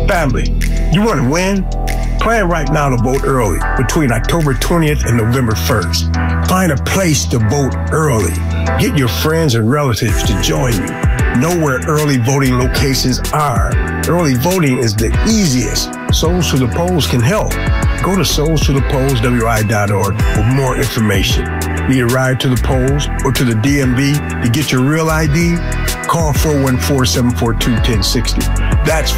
Family, you want to win? Plan right now to vote early between October 20th and November 1st. Find a place to vote early. Get your friends and relatives to join you. Know where early voting locations are. Early voting is the easiest. Souls to the Polls can help. Go to soulstothepollswi.org for more information. Need a ride to the polls or to the DMV to get your real ID? Call 414-742-1060. That's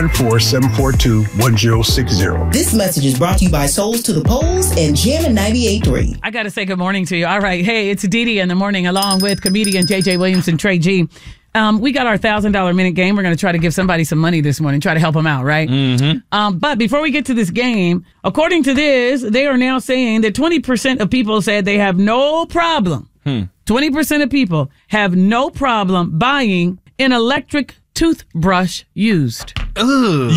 414-742-1060. This message is brought to you by Souls to the Polls and Jammin' 98.3. I got to say good morning to you. All right. Hey, it's Didi in the morning along with comedian JJ Williams and Trey G. We got our $1,000 minute game. We're going to try to give somebody some money this morning, try to help them out, right? Mm-hmm. But before we get to this game, according to this, they are now saying that 20% of people said they have no problem. 20% of people have no problem buying an electric toothbrush used. Ugh.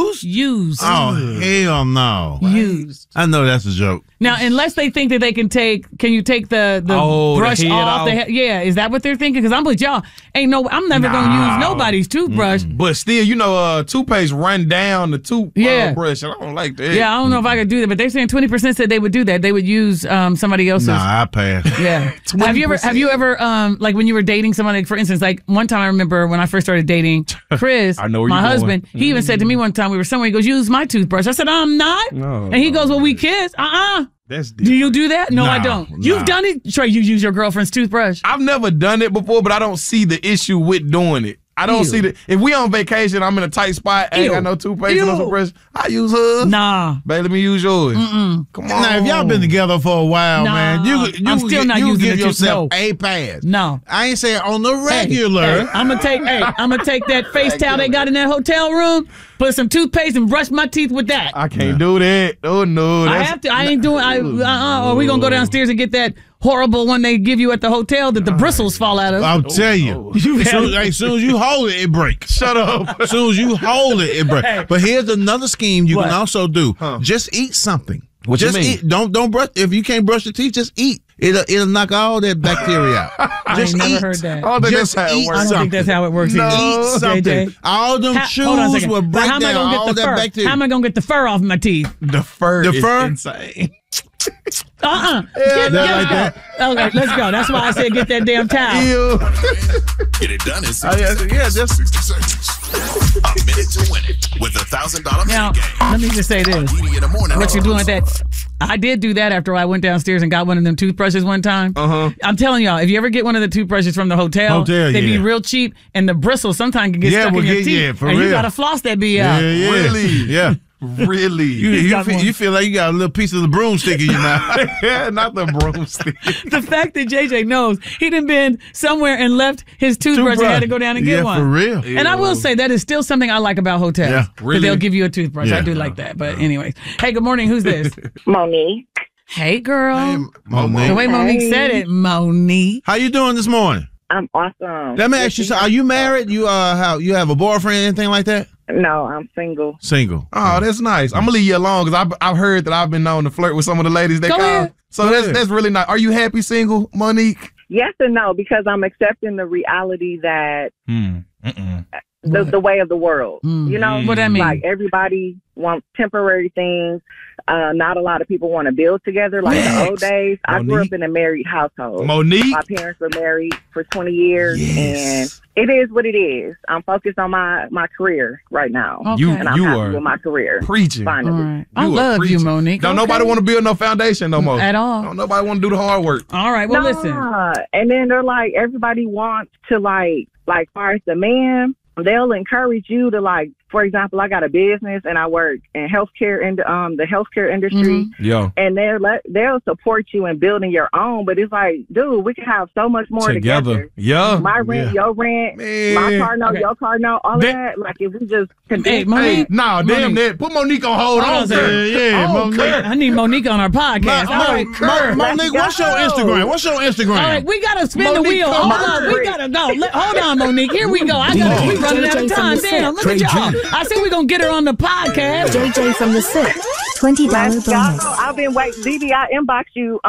Used. Oh, hell no. Used. I know that's a joke. Now, unless they think that they can you take the brush off the head? Yeah, is that what they're thinking? Because I'm with y'all. I'm never going to use nobody's toothbrush. But still, toothpaste run down the toothbrush. I don't like that. Yeah, I don't know if I could do that. But they're saying 20% said they would do that. They would use somebody else's. Nah, I pass. Yeah. Have you ever like when you were dating somebody, for instance, like one time I remember when I first started dating Chris, my husband, he even said to me one time, we were somewhere, he goes, use my toothbrush. I said, I'm not. No, and he goes, well, we kiss. That's do you do that? No, I don't. You've done it? Trey, you use your girlfriend's toothbrush? I've never done it before, but I don't see the issue with doing it. I don't see that. If we on vacation, I'm in a tight spot, I ain't got no toothpaste and no toothbrush, I use hers. Nah. Babe, let me use yours. Mm-mm. Come on. Now, if y'all been together for a while, man, I'm still not using give yourself a pass. No. I ain't saying on the regular. I'm gonna take that face towel they got in that hotel room, put some toothpaste and brush my teeth with that. I can't do that. Oh no. I have to. I ain't doing. Or we gonna go downstairs and get that horrible one they give you at the hotel that the bristles fall out of. I'll tell you. As soon as you hold it, it breaks. Shut up. As soon as you hold it, it breaks. Hey. But here's another scheme you can also do. Just eat something. What just you mean? Eat. Don't brush. If you can't brush your teeth, just eat. It'll knock all that bacteria out. Just never heard that. I don't think that's how it works. I don't think that's how it works. No. Either. Eat something. All them chews will break down all that bacteria. How am I gonna get the fur off my teeth? The fur is insane. Okay, let's go. That's why I said get that damn towel. Get it done in 60 seconds. A minute to win it with $1,000 now, game. let me just say this. What you doing with that? I did do that after I went downstairs and got one of them toothbrushes one time. I'm telling y'all, if you ever get one of the toothbrushes from the hotel they be real cheap, and the bristles sometimes can get stuck in your teeth, and you gotta floss that B out. Yeah. Really? Yeah. Really? You feel like you got a little piece of the broomstick in your mouth. Yeah, not the broomstick. The fact that JJ knows he done been somewhere and left his toothbrush and had to go down and get one. For real. And I will say that is still something I like about hotels. Yeah, really? They'll give you a toothbrush. I do like that. But anyways. Hey, good morning. Who's this? Monique. Hey, girl. Hey, Monique. The way Monique said it, Monique. How you doing this morning? I'm awesome. Let me ask you something. Are you married? You you have a boyfriend, anything like that? No, I'm single. Single. Oh, that's nice. I'm gonna leave you alone because I've heard that I've been known to flirt with some of the ladies that call. So that's really nice. Are you happy single, Monique? Yes and no, because I'm accepting the reality that the way of the world. You know what I mean? Like everybody wants temporary things. Not a lot of people want to build together like the old days. I grew up in a married household. Monique? My parents were married for 20 years, and it is what it is. I'm focused on my career right now. Okay. And I'm happy with my career. Preaching. Finally. Right. I love you, Monique. Don't nobody want to build no foundation no more. At all. Don't nobody want to do the hard work. All right, well, listen. And then they're like, everybody wants to like far as the man, they'll encourage you to like, for example, I got a business and I work in healthcare in the healthcare industry. Yeah. And they'll support you in building your own, but it's like, dude, we can have so much more together. Yeah. My rent, your rent, my car note, your car note, all of that. Like if we just Monique. No, damn that. Put Monique on hold. Monique. I need Monique on our podcast. Monique, what's your Instagram? All right, we gotta spin the wheel. Hold on, we gotta go. Hold on, Monique. Here we go. We running out of time. Damn, look at y'all. I said we're gonna get her on the podcast. JJ from the set. $20 bonus. I've been waiting. DD, I inboxed you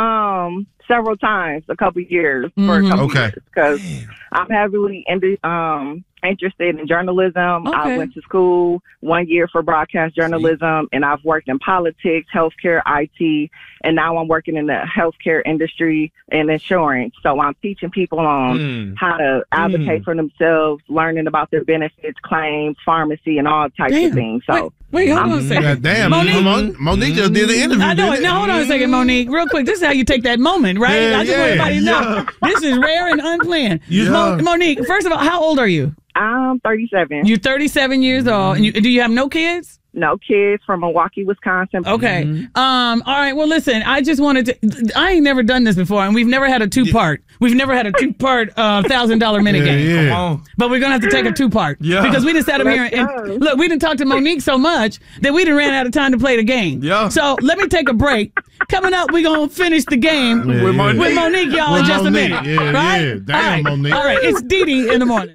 several times, a couple years for a couple years because I'm heavily interested in journalism. Okay. I went to school 1 year for broadcast journalism, and I've worked in politics, healthcare, IT, and now I'm working in the healthcare industry and insurance. So I'm teaching people on how to advocate for themselves, learning about their benefits, claims, pharmacy, and all types of things. So wait, hold on a second. Damn, Monique just did an interview. I know it. Now, hold on a second, Monique. Real quick, this is how you take that moment, right? Yeah, I just want everybody to know. This is rare and unplanned. Monique, first of all, how old are you? I'm 37. You're 37 years old. And do you have no kids? No kids, from Milwaukee, Wisconsin. Okay. All right. Well, listen, I just wanted to, I ain't never done this before, and we've never had a two-part. We've never had a two-part $1,000 minute game. Come on. But we're going to have to take a two-part. Yeah. Because we just sat up here and look, we didn't talk to Monique so much that we didn't ran out of time to play the game. Yeah. So let me take a break. Coming up, we're going to finish the game with Monique, y'all, in just a minute. Yeah, right? yeah. Damn, Monique. All right. It's Dee in the morning.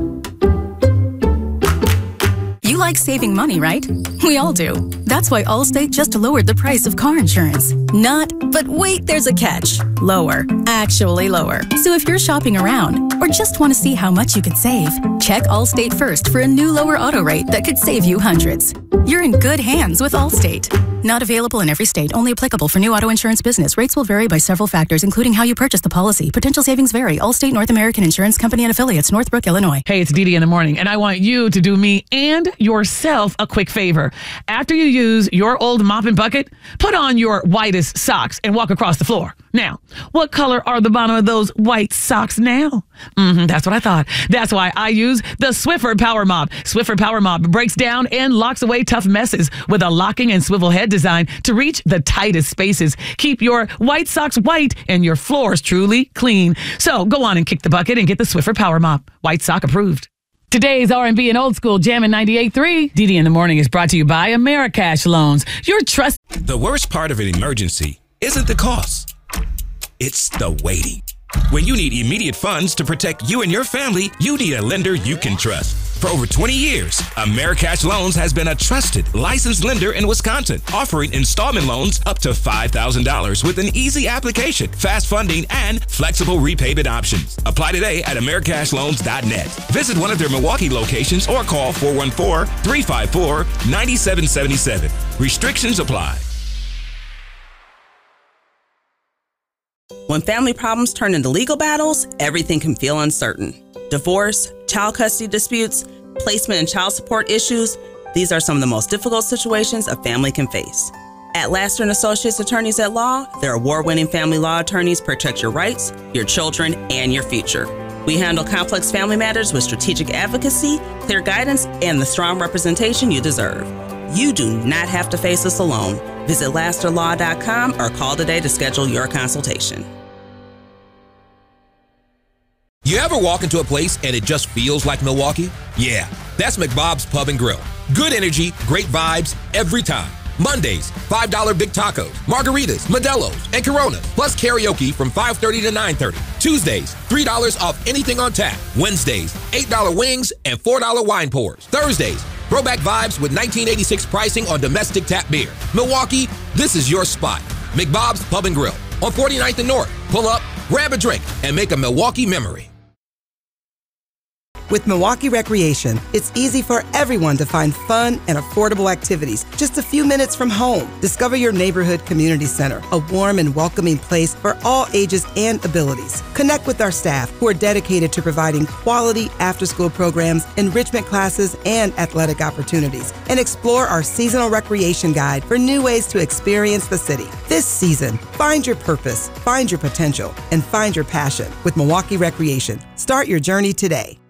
You like saving money, right? We all do. That's why Allstate just lowered the price of car insurance. Not, but wait, there's a catch. Lower. Actually lower. So if you're shopping around or just want to see how much you could save, check Allstate first for a new lower auto rate that could save you hundreds. You're in good hands with Allstate. Not available in every state. Only applicable for new auto insurance business. Rates will vary by several factors, including how you purchase the policy. Potential savings vary. Allstate North American Insurance Company and affiliates, Northbrook, Illinois. Hey, it's Dee in the morning, and I want you to do me and yourself a quick favor. After you use your old mop and bucket, put on your whitest socks and walk across the floor. Now, what color are the bottom of those white socks now? That's what I thought. That's why I use the Swiffer Power Mop. Swiffer Power Mop breaks down and locks away tough messes with a locking and swivel head design to reach the tightest spaces. Keep your white socks white and your floors truly clean. So go on and kick the bucket and get the Swiffer Power Mop. White sock approved. Today's R&B and Old School Jammin' 98.3. Dee in the morning is brought to you by Americash Loans. Your trust. The worst part of an emergency isn't the cost. It's the waiting. When you need immediate funds to protect you and your family, you need a lender you can trust. For over 20 years, Americash Loans has been a trusted, licensed lender in Wisconsin, offering installment loans up to $5,000 with an easy application, fast funding, and flexible repayment options. Apply today at americashloans.net. Visit one of their Milwaukee locations or call 414-354-9777. Restrictions apply. When family problems turn into legal battles, everything can feel uncertain. Divorce, child custody disputes, placement and child support issues, these are some of the most difficult situations a family can face. At Laster & Associates Attorneys at Law, their award-winning family law attorneys protect your rights, your children, and your future. We handle complex family matters with strategic advocacy, clear guidance, and the strong representation you deserve. You do not have to face this alone. Visit lasterlaw.com or call today to schedule your consultation. You ever walk into a place and it just feels like Milwaukee? Yeah, that's McBob's Pub and Grill. Good energy, great vibes, every time. Mondays, $5 big tacos, margaritas, Modelo's, and Coronas, plus karaoke from 5:30 to 9:30. Tuesdays, $3 off anything on tap. Wednesdays, $8 wings and $4 wine pours. Thursdays, throwback vibes with 1986 pricing on domestic tap beer. Milwaukee, this is your spot. McBob's Pub and Grill on 49th and North. Pull up, grab a drink, and make a Milwaukee memory. With Milwaukee Recreation, it's easy for everyone to find fun and affordable activities just a few minutes from home. Discover your neighborhood community center, a warm and welcoming place for all ages and abilities. Connect with our staff who are dedicated to providing quality after-school programs, enrichment classes, and athletic opportunities. And explore our seasonal recreation guide for new ways to experience the city. This season, find your purpose, find your potential, and find your passion with Milwaukee Recreation. Start your journey today.